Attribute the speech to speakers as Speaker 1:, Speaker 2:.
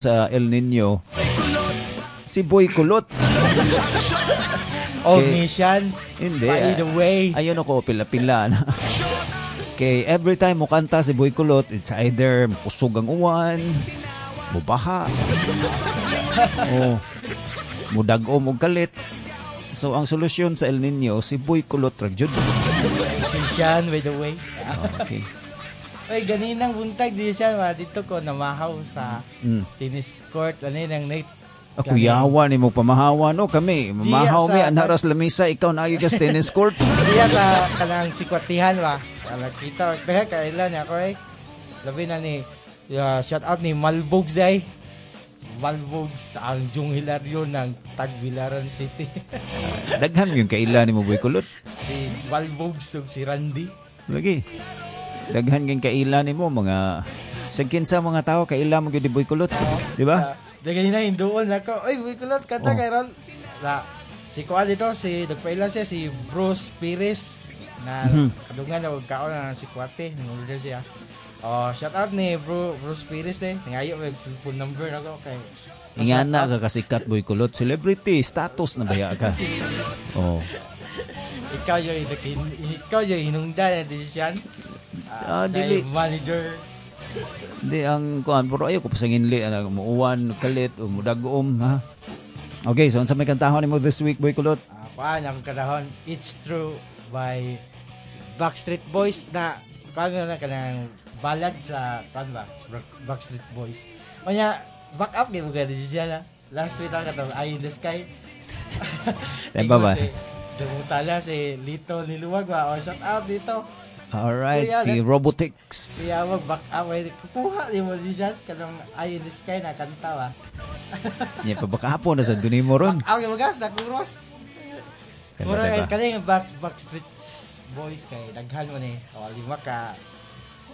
Speaker 1: sa El Nino, si Boy Kulot.
Speaker 2: Mission.
Speaker 1: Hindi.
Speaker 2: By the way.
Speaker 1: Ayun ako, pila-pila na. Kay every time mo kanta si Boy Kulot, it's either kusog ang uwan, mubaha, o mudagom o galit. So, ang solusyon sa El Nino, si Boy Kulot ragjud.
Speaker 2: Mission, by the way.
Speaker 1: Okay.
Speaker 2: Ay, ganinang buntag di siya, dito ko namahaw sa tennis court. Ano yung night?
Speaker 1: Ako yawa ni mo pamahawa no kami. Mamahaw mi anharas lamisa ikaw na agi ka tennis court.
Speaker 2: Diya sa kanang sikwatihan ba. Nakita kaya kailan ako eh. Labi na ni shout out ni Malbogs day. Malbogs ang Jung Hilario ng Tagbilaran City.
Speaker 1: Daghan yung kailan ni mo Boy Kulot.
Speaker 2: Si Malbogs ug si Randy.
Speaker 1: Lagi. Daghan yung kailan ni mo mga sagkin sa mga tao kailan mo gyud Boy Kulot, di ba?
Speaker 2: Daghan na hinduon nako. Oy, Boy Kulot kanta kay ron. La si Kuan dito si nagpailan siya si Bruce Pires na kadungan og kaon na si Kuate, nangorder siya. Oh, shout out ni Bruce Pires Ngayo may cellphone number nako kay
Speaker 1: ingana ka kasikat Boy Kulot, celebrity status na baya ka. Oh.
Speaker 2: Ikaw yung hinungdan na desisyon.
Speaker 1: Dili
Speaker 2: manager.
Speaker 1: Hindi ang kuan pero ayo ko pasanginli ana muuwan kalit o mudagom ha. Okay, so unsa may kantahon nimo this week Boy Kulot?
Speaker 2: Kuan ang kadahon It's True by Backstreet Boys na kanang ballad sa Backstreet Boys. Kanya back up gyud ga desisyon na. Last week ang katong Eye in the Sky.
Speaker 1: Ba?
Speaker 2: Dumutala si Lito Niluwag ba? O shout out dito.
Speaker 1: Alright, si Robotics.
Speaker 2: Siya mag-back up. Kukuha ni mo siya. Kanong Eye in the Sky na kanta ba?
Speaker 1: Yan pa baka hapon na sa dunin mo ron.
Speaker 2: Back up yung magas na kuros. Mura kanina yung Backstreet Boys kay daghan mo ni. O, 5 ka